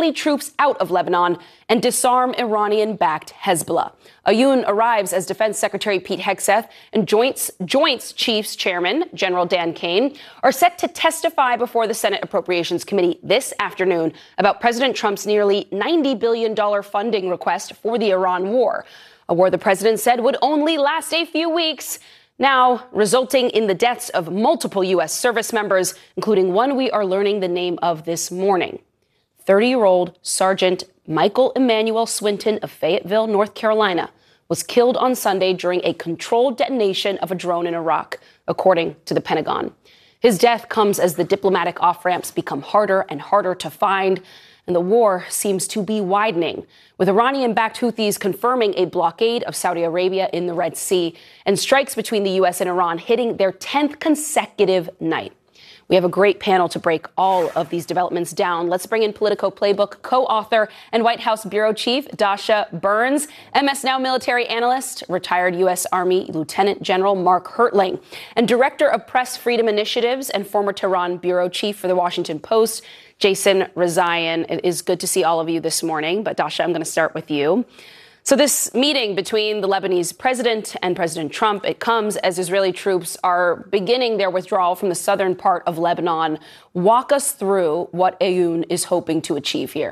Israeli troops out of Lebanon and disarm Iranian-backed Hezbollah. Ayoun arrives as Defense Secretary Pete Hegseth and Joint Chiefs Chairman General Dan Kane are set to testify before the Senate Appropriations Committee this afternoon about President Trump's nearly $90 billion funding request for the Iran war, a war the president said would only last a few weeks, now resulting in the deaths of multiple U.S. service members, including one we are learning the name of this morning. 30-year-old Sergeant Michael Emmanuel Swinton of Fayetteville, North Carolina, was killed on Sunday during a controlled detonation of a drone in Iraq, according to the Pentagon. His death comes as the diplomatic off-ramps become harder and harder to find, and the war seems to be widening, with Iranian-backed Houthis confirming a blockade of Saudi Arabia in the Red Sea and strikes between the U.S. and Iran hitting their 10th consecutive night. We have a great panel to break all of these developments down. Let's bring in Politico Playbook co-author and White House Bureau Chief Dasha Burns, MS Now military analyst, retired U.S. Army Lieutenant General Mark Hertling, and Director of Press Freedom Initiatives and former Tehran Bureau Chief for The Washington Post, Jason Rezaian. It is good to see all of you this morning, but Dasha, I'm going to start with you. So this meeting between the Lebanese president and President Trump, it comes as Israeli troops are beginning their withdrawal from the southern part of Lebanon. Walk us through what Ayoun is hoping to achieve here.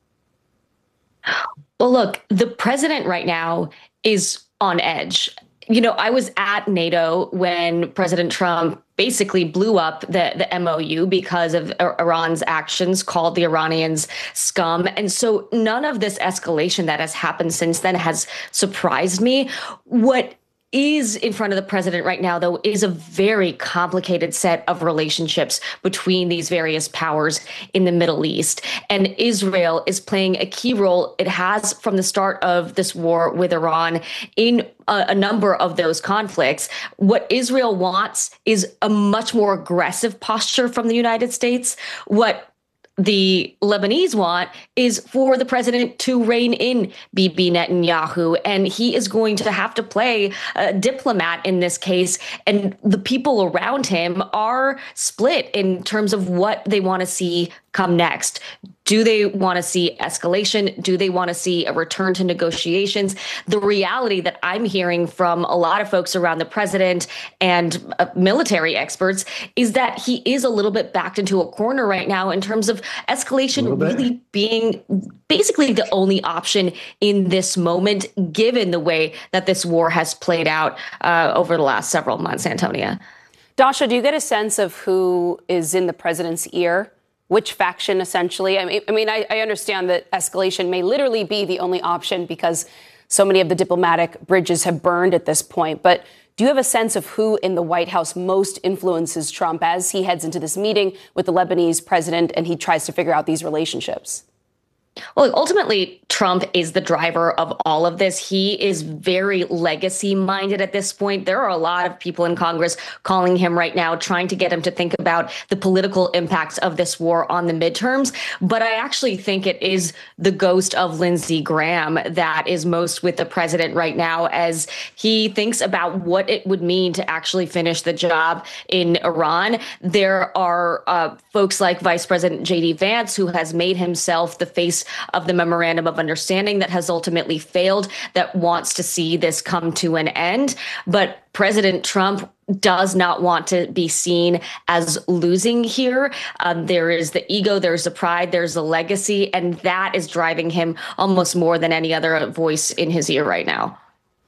Well, look, the president right now is on edge. You know, I was at NATO when President Trump basically blew up the MOU because of Iran's actions, called the Iranians scum. And so none of this escalation that has happened since then has surprised me. What is in front of the president right now, though, is a very complicated set of relationships between these various powers in the Middle East. And Israel is playing a key role. It has from the start of this war with Iran in a number of those conflicts. What Israel wants is a much more aggressive posture from the United States. What the Lebanese want is for the president to rein in Bibi Netanyahu, and he is going to have to play a diplomat in this case. And the people around him are split in terms of what they want to see come next. Do they want to see escalation? Do they want to see a return to negotiations? The reality that I'm hearing from a lot of folks around the president and military experts is that he is a little bit backed into a corner right now in terms of escalation really being basically the only option in this moment, given the way that this war has played out over the last several months, Antonia. Dasha, do you get a sense of who is in the president's ear? Which faction, essentially? I mean, I understand that escalation may literally be the only option because so many of the diplomatic bridges have burned at this point. But do you have a sense of who in the White House most influences Trump as he heads into this meeting with the Lebanese president and he tries to figure out these relationships? Well, ultimately, Trump is the driver of all of this. He is very legacy minded at this point. There are a lot of people in Congress calling him right now, trying to get him to think about the political impacts of this war on the midterms. But I actually think it is the ghost of Lindsey Graham that is most with the president right now as he thinks about what it would mean to actually finish the job in Iran. There are folks like Vice President J.D. Vance, who has made himself the face of the memorandum of understanding that has ultimately failed, that wants to see this come to an end. But President Trump does not want to be seen as losing here. There is the ego, there's the pride, there's the legacy, and that is driving him almost more than any other voice in his ear right now.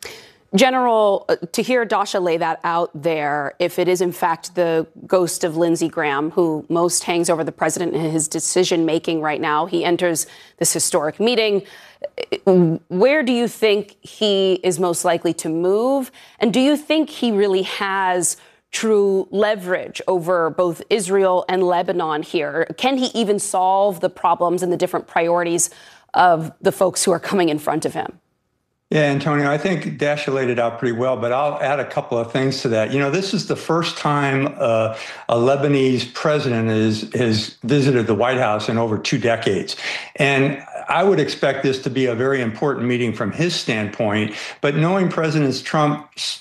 General, to hear Dasha lay that out there, if it is in fact the ghost of Lindsey Graham, who most hangs over the president in his decision making right now, he enters this historic meeting. Where do you think he is most likely to move? And do you think he really has true leverage over both Israel and Lebanon here? Can he even solve the problems and the different priorities of the folks who are coming in front of him? Yeah, Antonio, I think Dasha laid it out pretty well, but I'll add a couple of things to that. You know, this is the first time a Lebanese president has visited the White House in over 2 decades. And I would expect this to be a very important meeting from his standpoint. But knowing President Trump's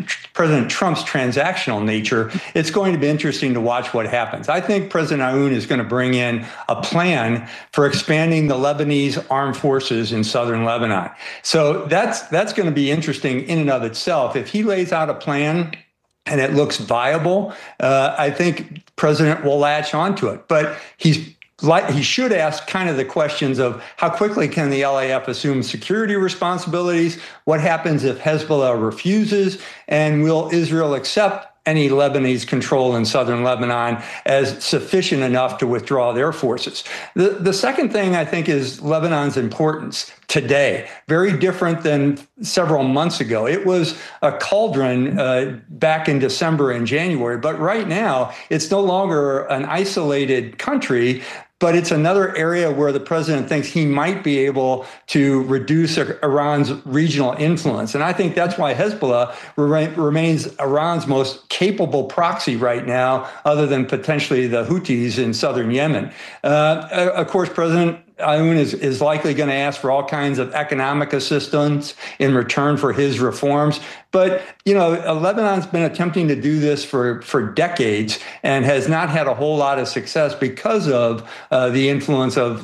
transactional nature, it's going to be interesting to watch what happens. I think President Aoun is going to bring in a plan for expanding the Lebanese armed forces in southern Lebanon. So that's going to be interesting in and of itself. If he lays out a plan and it looks viable, I think President will latch onto it. But he should ask kind of the questions of how quickly can the LAF assume security responsibilities? What happens if Hezbollah refuses? And will Israel accept any Lebanese control in southern Lebanon as sufficient enough to withdraw their forces? The second thing I think is Lebanon's importance today, very different than several months ago. It was a cauldron back in December and January, but right now it's no longer an isolated country, but it's another area where the president thinks he might be able to reduce Iran's regional influence. And I think that's why Hezbollah remains Iran's most capable proxy right now, other than potentially the Houthis in southern Yemen. Of course, President Aoun is likely going to ask for all kinds of economic assistance in return for his reforms. But, Lebanon's been attempting to do this for decades and has not had a whole lot of success because of the influence of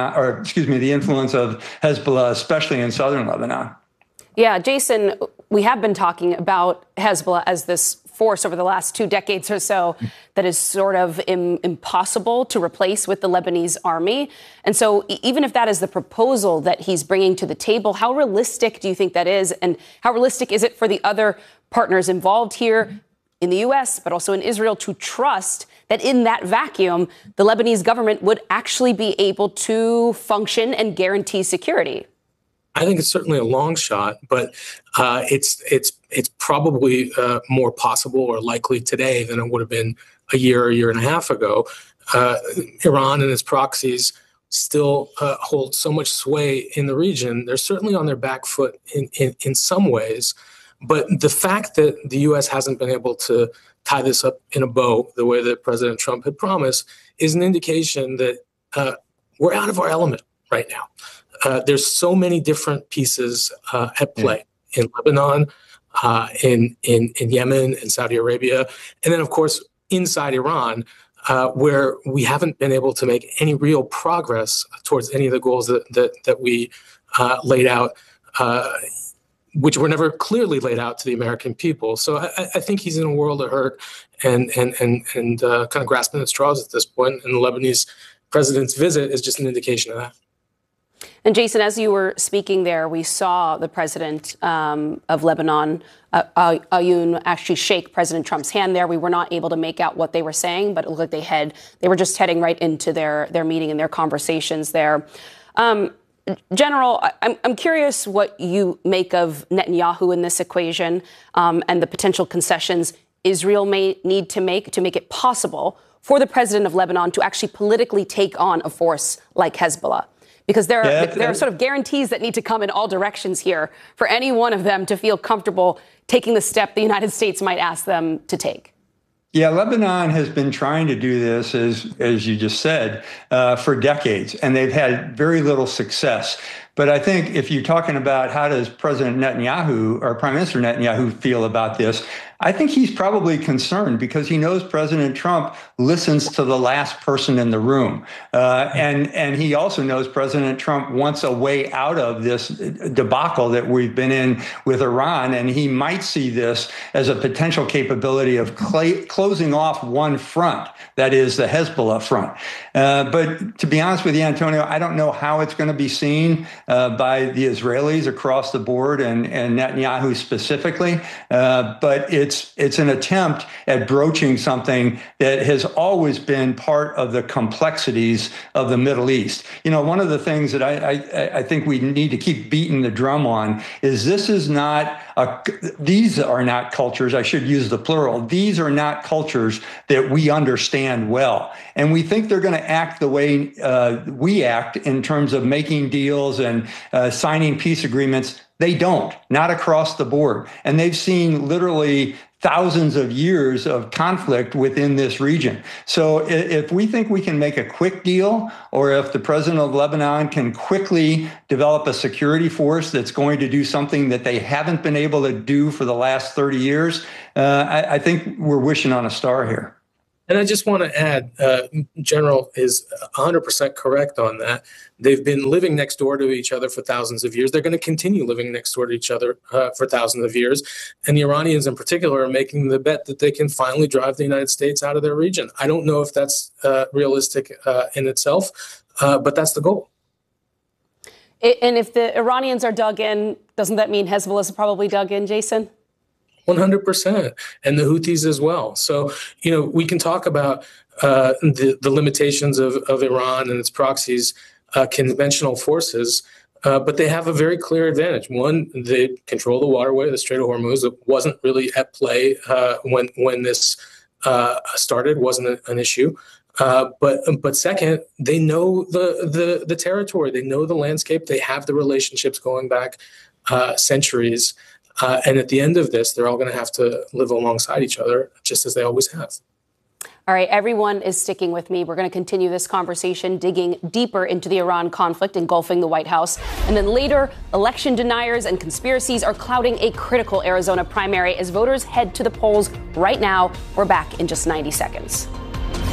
the influence of Hezbollah, especially in southern Lebanon. Yeah, Jason, we have been talking about Hezbollah as this force over the last 2 decades or so that is sort of impossible to replace with the Lebanese army. And so even if that is the proposal that he's bringing to the table, how realistic do you think that is? And how realistic is it for the other partners involved here in the U.S., but also in Israel, to trust that in that vacuum, the Lebanese government would actually be able to function and guarantee security? I think it's certainly a long shot, but it's probably more possible or likely today than it would have been a year and a half ago. Iran and its proxies still hold so much sway in the region. They're certainly on their back foot in some ways, but the fact that the U.S. hasn't been able to tie this up in a bow the way that President Trump had promised is an indication that we're out of our element right now. There's so many different pieces at play in Lebanon, in Yemen, in Saudi Arabia, and then, of course, inside Iran, where we haven't been able to make any real progress towards any of the goals that we laid out, which were never clearly laid out to the American people. So I think he's in a world of hurt and kind of grasping at straws at this point, and the Lebanese president's visit is just an indication of that. And Jason, as you were speaking there, we saw the president of Lebanon, Aoun, actually shake President Trump's hand there. We were not able to make out what they were saying, but it looked like they were just heading right into their meeting and their conversations there. General, I'm curious what you make of Netanyahu in this equation and the potential concessions Israel may need to make it possible for the president of Lebanon to actually politically take on a force like Hezbollah. Because there are sort of guarantees that need to come in all directions here for any one of them to feel comfortable taking the step the United States might ask them to take. Yeah, Lebanon has been trying to do this, as you just said, for decades, and they've had very little success. But I think if you're talking about how does President Netanyahu or Prime Minister Netanyahu feel about this, I think he's probably concerned because he knows President Trump listens to the last person in the room. And he also knows President Trump wants a way out of this debacle that we've been in with Iran. And he might see this as a potential capability of closing off one front, that is the Hezbollah front. But to be honest with you, Antonio, I don't know how it's going to be seen by the Israelis across the board and Netanyahu specifically. But it's an attempt at broaching something that has always been part of the complexities of the Middle East. You know, one of the things that I think we need to keep beating the drum on is these are not cultures, I should use the plural, these are not cultures that we understand well. And we think they're going to act the way we act in terms of making deals and signing peace agreements. They don't, not across the board. And they've seen literally thousands of years of conflict within this region. So if we think we can make a quick deal, or if the president of Lebanon can quickly develop a security force that's going to do something that they haven't been able to do for the last 30 years, I think we're wishing on a star here. And I just want to add, General is 100% correct on that. They've been living next door to each other for thousands of years. They're going to continue living next door to each other for thousands of years. And the Iranians in particular are making the bet that they can finally drive the United States out of their region. I don't know if that's realistic in itself, but that's the goal. And if the Iranians are dug in, doesn't that mean Hezbollah is probably dug in, Jason? 100%, and the Houthis as well. So, we can talk about the limitations of Iran and its proxies, conventional forces, but they have a very clear advantage. One, they control the waterway, the Strait of Hormuz. It wasn't really at play when this started, wasn't an issue. But second, they know the territory, they know the landscape, they have the relationships going back centuries. And at the end of this, they're all going to have to live alongside each other, just as they always have. All right, everyone is sticking with me. We're going to continue this conversation, digging deeper into the Iran conflict engulfing the White House. And then later, election deniers and conspiracies are clouding a critical Arizona primary as voters head to the polls right now. We're back in just 90 seconds.